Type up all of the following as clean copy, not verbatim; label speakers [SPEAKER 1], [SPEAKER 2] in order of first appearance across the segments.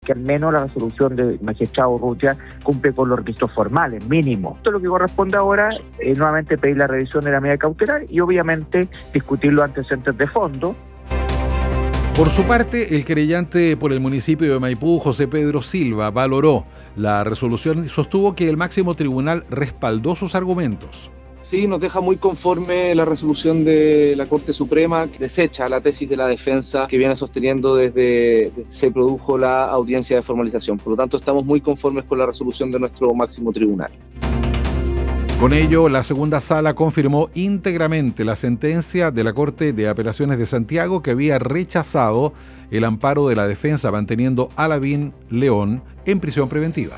[SPEAKER 1] que al menos la resolución del magistrado Urrutia cumple con los requisitos formales, mínimo. Esto es lo que corresponde ahora, nuevamente pedir la revisión de la medida cautelar y obviamente discutir los antecedentes de fondo.
[SPEAKER 2] Por su parte, el querellante por el municipio de Maipú, José Pedro Silva, valoró la resolución y sostuvo que el máximo tribunal respaldó sus argumentos.
[SPEAKER 3] Sí, nos deja muy conforme la resolución de la Corte Suprema, que desecha la tesis de la defensa que viene sosteniendo desde que se produjo la audiencia de formalización. Por lo tanto, estamos muy conformes con la resolución de nuestro máximo tribunal.
[SPEAKER 2] Con ello, la segunda sala confirmó íntegramente la sentencia de la Corte de Apelaciones de Santiago, que había rechazado el amparo de la defensa manteniendo a Lavín León en prisión preventiva.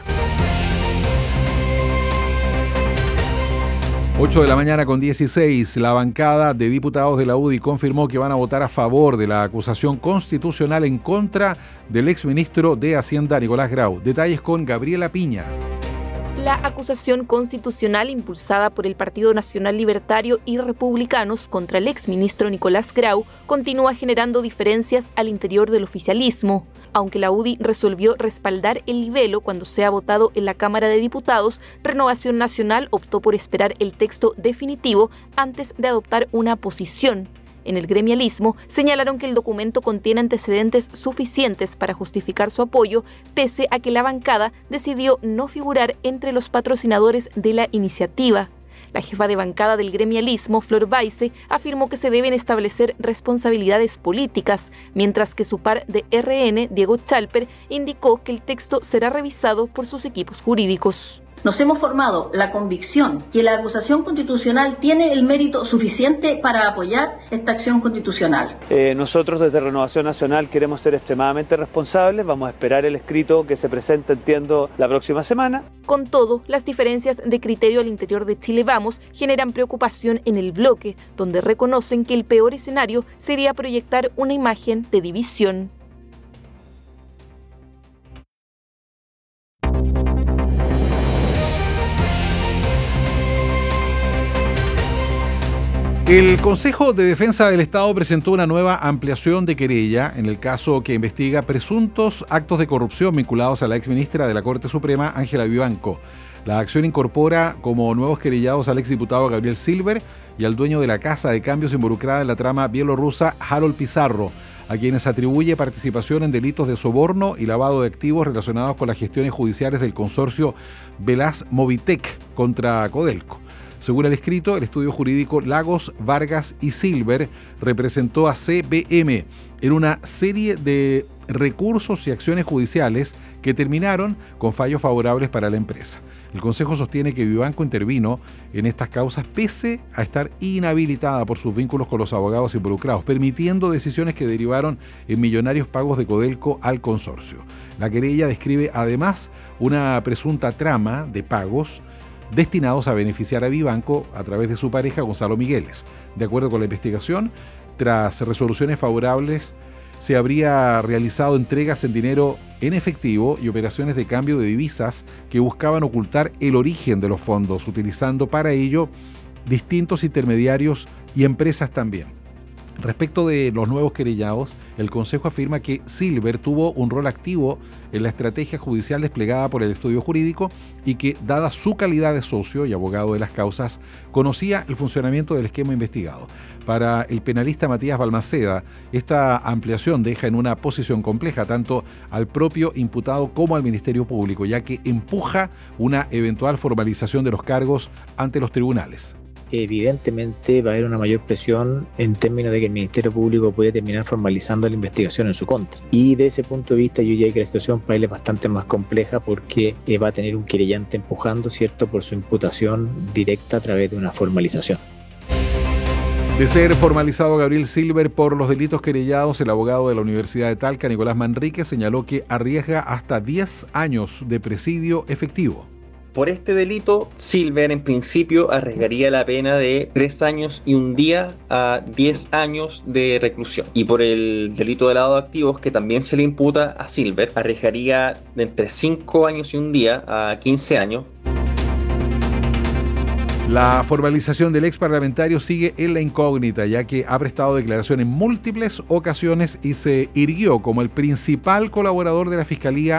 [SPEAKER 2] 8:16 a.m, la bancada de diputados de la UDI confirmó que van a votar a favor de la acusación constitucional en contra del exministro de Hacienda, Nicolás Grau. Detalles con Gabriela Piña.
[SPEAKER 4] La acusación constitucional impulsada por el Partido Nacional Libertario y Republicanos contra el exministro Nicolás Grau continúa generando diferencias al interior del oficialismo. Aunque la UDI resolvió respaldar el libelo cuando sea votado en la Cámara de Diputados, Renovación Nacional optó por esperar el texto definitivo antes de adoptar una posición. En el gremialismo señalaron que el documento contiene antecedentes suficientes para justificar su apoyo, pese a que la bancada decidió no figurar entre los patrocinadores de la iniciativa. La jefa de bancada del gremialismo, Flor Baise, afirmó que se deben establecer responsabilidades políticas, mientras que su par de RN, Diego Chalper, indicó que el texto será revisado por sus equipos jurídicos.
[SPEAKER 5] Nos hemos formado la convicción que la acusación constitucional tiene el mérito suficiente para apoyar esta acción constitucional.
[SPEAKER 6] Nosotros desde Renovación Nacional queremos ser extremadamente responsables, vamos a esperar el escrito que se presente, entiendo, la próxima semana.
[SPEAKER 4] Con todo, las diferencias de criterio al interior de Chile Vamos generan preocupación en el bloque, donde reconocen que el peor escenario sería proyectar una imagen de división.
[SPEAKER 2] El Consejo de Defensa del Estado presentó una nueva ampliación de querella en el caso que investiga presuntos actos de corrupción vinculados a la exministra de la Corte Suprema, Ángela Vivanco. La acción incorpora como nuevos querellados al exdiputado Gabriel Silver y al dueño de la casa de cambios involucrada en la trama bielorrusa, Harold Pizarro, a quienes atribuye participación en delitos de soborno y lavado de activos relacionados con las gestiones judiciales del consorcio Velas Movitec contra Codelco. Según el escrito, el estudio jurídico Lagos, Vargas y Silver representó a CBM en una serie de recursos y acciones judiciales que terminaron con fallos favorables para la empresa. El Consejo sostiene que Vivanco intervino en estas causas pese a estar inhabilitada por sus vínculos con los abogados involucrados, permitiendo decisiones que derivaron en millonarios pagos de Codelco al consorcio. La querella describe además una presunta trama de pagos destinados a beneficiar a Vivanco a través de su pareja Gonzalo Migueles. De acuerdo con la investigación, tras resoluciones favorables, se habría realizado entregas en dinero en efectivo y operaciones de cambio de divisas que buscaban ocultar el origen de los fondos, utilizando para ello distintos intermediarios y empresas también. Respecto de los nuevos querellados, el Consejo afirma que Silver tuvo un rol activo en la estrategia judicial desplegada por el estudio jurídico y que, dada su calidad de socio y abogado de las causas, conocía el funcionamiento del esquema investigado. Para el penalista Matías Balmaceda, esta ampliación deja en una posición compleja tanto al propio imputado como al Ministerio Público, ya que empuja una eventual formalización de los cargos ante los tribunales.
[SPEAKER 7] Evidentemente va a haber una mayor presión en términos de que el Ministerio Público puede terminar formalizando la investigación en su contra. Y de ese punto de vista yo diría que la situación para él es bastante más compleja porque va a tener un querellante empujando, ¿cierto?, por su imputación directa a través de una formalización.
[SPEAKER 2] De ser formalizado Gabriel Silver por los delitos querellados, el abogado de la Universidad de Talca, Nicolás Manrique, señaló que arriesga hasta 10 años de presidio efectivo.
[SPEAKER 8] Por este delito, Silver en principio arriesgaría la pena de 3 años y un día a 10 años de reclusión. Y por el delito de lavado de activos, que también se le imputa a Silver, arriesgaría de entre 5 años y un día a 15 años.
[SPEAKER 2] La formalización del ex parlamentario sigue en la incógnita, ya que ha prestado declaración en múltiples ocasiones y se irguió como el principal colaborador de la Fiscalía